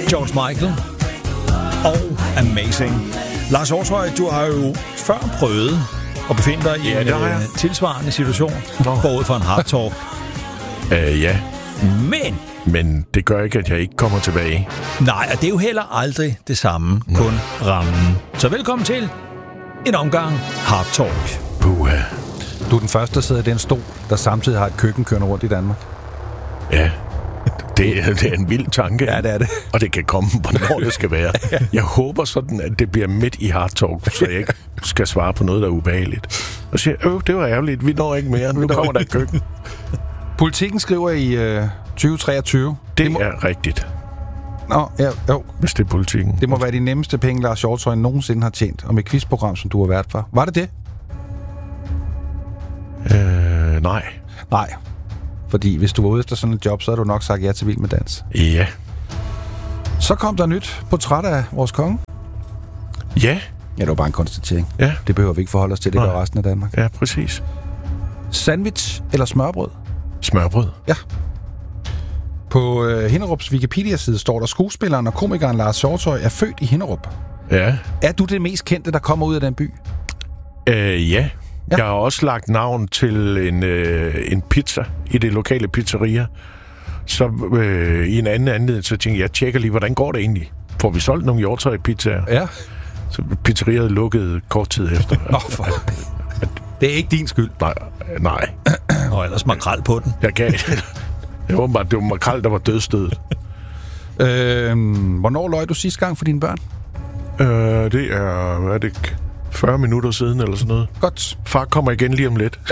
George Michael og Amazing. Lars Hjortshøj, du har jo før prøvet at befinde dig i en tilsvarende situation forud for en Hard Talk. Ja. Men det gør ikke, at jeg ikke kommer tilbage. Nej, og det er jo heller aldrig det samme, kun rammen. Så velkommen til en omgang Hard Talk. Puha. Du er den første, der sidder i den stol, der samtidig har et køkken kørende rundt i Danmark. Ja, det er en vild tanke. Ja, det er det. Og det kan komme, hvornår det skal være. Jeg håber sådan, at det bliver midt i Hard Talk, så jeg ikke skal svare på noget, der er ubehageligt. Og siger, det var ærgerligt, vi når ikke mere, nu kommer der et køkken. Politikken skriver i 2023. Det er rigtigt. Nå, ja, jo. Hvis det er politikken. Det må være de nemmeste penge, Lars Hjortshøj nogensinde har tjent, og med quizprogram, som du har været for. Var det det? Nej. Nej. Fordi hvis du var ude efter sådan et job, så havde du nok sagt ja til Vild med Dans. Ja. Så kom der nyt portræt af vores konge. Ja. Ja, det var bare en konstatering. Ja. Det behøver vi ikke forholde os til, det gør resten af Danmark. Ja, præcis. Sandwich eller smørbrød? Smørbrød. Ja. På Hinnerups Wikipedia-side står der, skuespilleren og komikeren Lars Hjortshøj er født i Hinnerup. Ja. Er du det mest kendte, der kommer ud af den by? Ja. Jeg har også lagt navn til en pizza i det lokale pizzeria. Så i en anden anledning, så tænkte jeg tjekker lige, hvordan går det egentlig? Får vi solgt nogle Hjortshøj-pizzaer? Ja. Så pizzeriet lukkede kort tid efter. Det er ikke din skyld. Nej. Og ellers makrel på den. Jeg gav det var makrel, der var dødstødet. Hvornår løj du sidste gang for dine børn? Det er, hvad er det, 40 minutter siden eller sådan noget. Godt. Far kommer igen lige om lidt.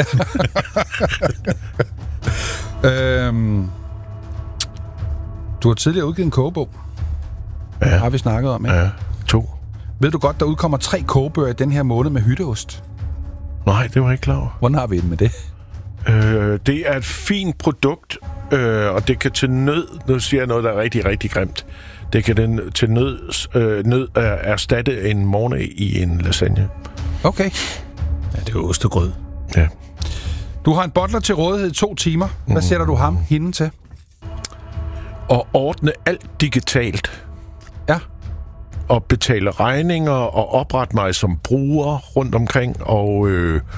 Du har tidligere udgivet en kogebog. Ja. Har vi snakket om, ikke? Ja, 2. Ved du godt, der udkommer 3 kogebøger i den her måned med hytteost? Nej, det var jeg ikke klar over. Hvordan har vi det med det? Det er et fint produkt, og det kan til nød, nu siger jeg noget, der er rigtig, rigtig grimt, det kan til nød erstatte en morgen i en lasagne. Okay. Ja, det er jo ostegrød. Ja. Du har en butler til rådighed i 2 timer. Hvad sætter du hende til? Og ordne alt digitalt. Ja. Og betale regninger og oprette mig som bruger rundt omkring, og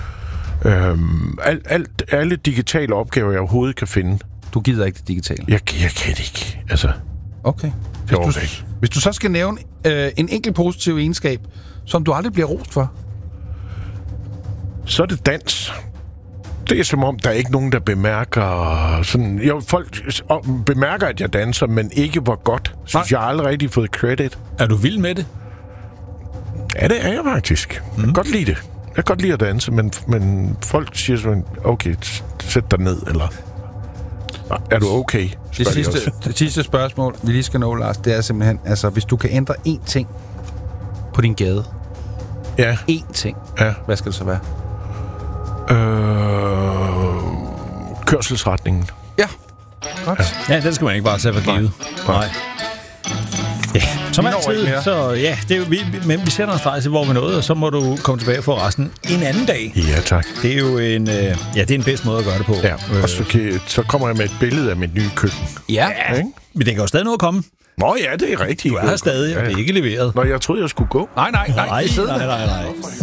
alle digitale opgaver, jeg overhovedet kan finde. Du gider ikke det digitale? Jeg kan det ikke, altså. Okay. Hvis du så skal nævne en enkelt positiv egenskab, som du aldrig bliver rost for? Så er det dans. Det er som om, der er ikke nogen, der bemærker sådan... Jo, folk bemærker, at jeg danser, men ikke hvor godt. Synes jeg har aldrig rigtig fået credit. Er du vild med det? Ja, det er jeg faktisk. Jeg kan godt lide det. Jeg kan godt lide at danse, men folk siger sådan, okay, sæt dig ned, eller... Er du okay? Det sidste spørgsmål, vi lige skal nå, Lars, det er simpelthen, altså, hvis du kan ændre én ting på din gade. Ja. Én ting. Ja. Hvad skal det så være? Kørselsretningen. Ja. Godt. Ja, den skal man ikke bare tage for givet. Nej. Ja, som altid, så ja, det er jo, men vi sætter en streg til, hvor vi nåede, og så må du komme tilbage for resten en anden dag. Ja, tak. Det er jo det er en bedst måde at gøre det på. Ja, og så kommer jeg med et billede af mit nye køkken. Ja, men det kan jo stadig nå at komme. Nå ja, det er rigtigt. Du er her stadig, og det er ikke leveret. Nå, jeg troede, jeg skulle gå. Nej. Nej.